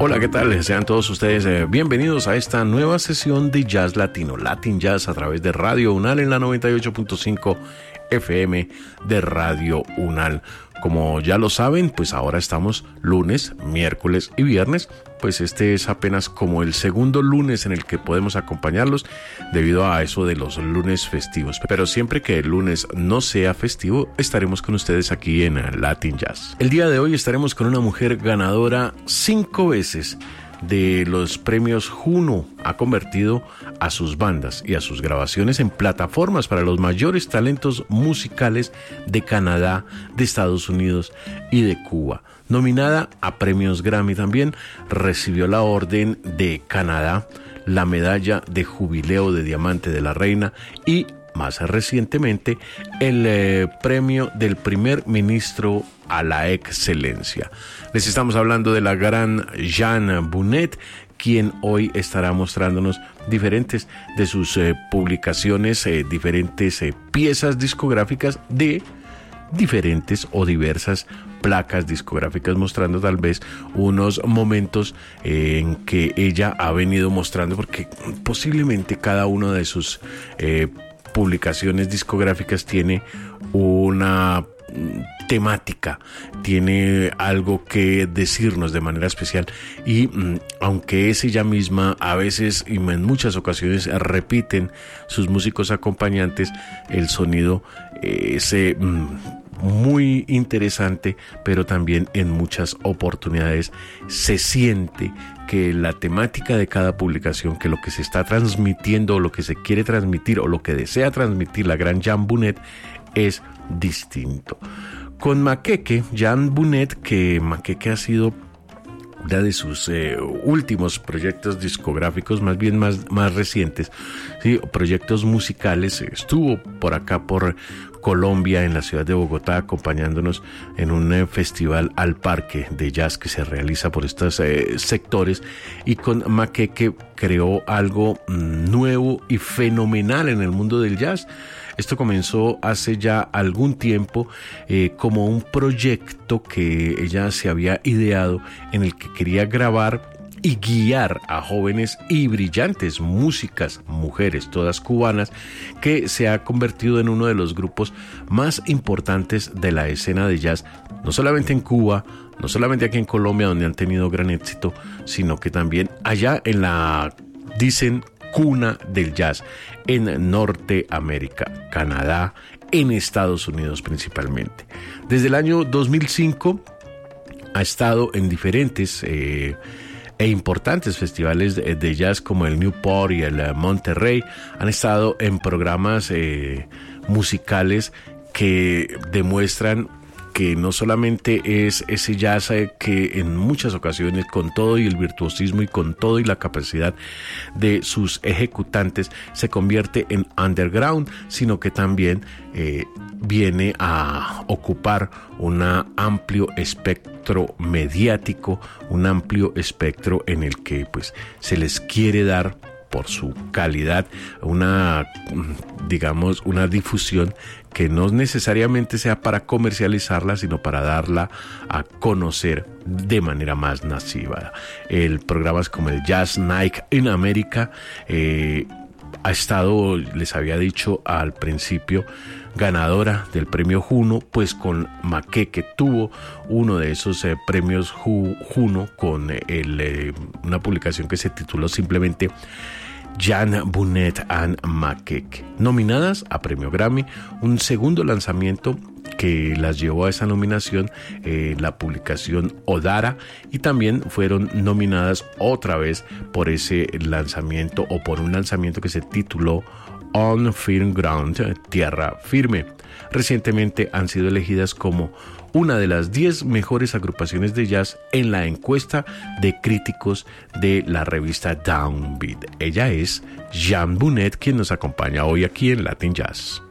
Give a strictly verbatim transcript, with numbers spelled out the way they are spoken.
Hola, ¿qué tal? Sean todos ustedes eh, bienvenidos a esta nueva sesión de Jazz Latino, Latin Jazz a través de Radio Unal en la noventa y ocho punto cinco F M de Radio Unal. Como ya lo saben, pues ahora estamos lunes, miércoles y viernes, pues este es apenas como el segundo lunes en el que podemos acompañarlos debido a eso de los lunes festivos. Pero siempre que el lunes no sea festivo, estaremos con ustedes aquí en Latin Jazz. El día de hoy estaremos con una mujer ganadora cinco veces de los premios Juno. Ha convertido a sus bandas y a sus grabaciones en plataformas para los mayores talentos musicales de Canadá, de Estados Unidos y de Cuba. Nominada a premios Grammy también, recibió la Orden de Canadá, la Medalla de Jubileo de Diamante de la Reina y, más recientemente, el eh, premio del primer ministro a la excelencia. Les estamos hablando de la gran Jeanne Bounet, quien hoy estará mostrándonos diferentes de sus eh, publicaciones, eh, diferentes eh, piezas discográficas de diferentes o diversas placas discográficas, mostrando tal vez unos momentos eh, en que ella ha venido mostrando, porque posiblemente cada una de sus eh, publicaciones discográficas tiene una temática, tiene algo que decirnos de manera especial y mm, aunque es ella misma, a veces y en muchas ocasiones repiten sus músicos acompañantes, el sonido eh, se... Mm, muy interesante, pero también en muchas oportunidades se siente que la temática de cada publicación, que lo que se está transmitiendo o lo que se quiere transmitir o lo que desea transmitir la gran Jeanne Bounet es distinto. Con Makeke, Jeanne Bounet, que Makeke ha sido una de sus eh, últimos proyectos discográficos, más bien más, más recientes, ¿sí? Proyectos musicales, estuvo por acá por Colombia, en la ciudad de Bogotá, acompañándonos en un eh, festival al parque de jazz que se realiza por estos eh, sectores, y con Makeke creó algo mm, nuevo y fenomenal en el mundo del jazz. Esto comenzó hace ya algún tiempo eh, como un proyecto que ella se había ideado, en el que quería grabar y guiar a jóvenes y brillantes músicas, mujeres, todas cubanas, que se ha convertido en uno de los grupos más importantes de la escena de jazz, no solamente en Cuba, no solamente aquí en Colombia, donde han tenido gran éxito, sino que también allá en la, dicen, cuna del jazz, en Norteamérica, Canadá, en Estados Unidos principalmente. Desde el año dos mil cinco ha estado en diferentes eh, e importantes festivales de, de jazz como el Newport y el uh, Monterrey. Han estado en programas eh, musicales que demuestran que no solamente es ese jazz que en muchas ocasiones, con todo y el virtuosismo y con todo y la capacidad de sus ejecutantes, se convierte en underground, sino que también eh, viene a ocupar un amplio espectro mediático, un amplio espectro en el que pues se les quiere dar, por su calidad, una, digamos, una difusión que no necesariamente sea para comercializarla, sino para darla a conocer de manera más masiva. El programas como el Jazz Night in America eh, ha estado, les había dicho al principio, ganadora del premio Juno, pues con Makeke tuvo uno de esos eh, premios Juno con el, eh, una publicación que se tituló simplemente Jeanne Bounet and Makeke, nominadas a premio Grammy. Un segundo lanzamiento que las llevó a esa nominación, eh, la publicación Odara, y también fueron nominadas otra vez por ese lanzamiento o por un lanzamiento que se tituló On Firm Ground, Tierra Firme. Recientemente han sido elegidas como una de las diez mejores agrupaciones de jazz en la encuesta de críticos de la revista Downbeat. Ella es Jeanne Bounet, quien nos acompaña hoy aquí en Latin Jazz.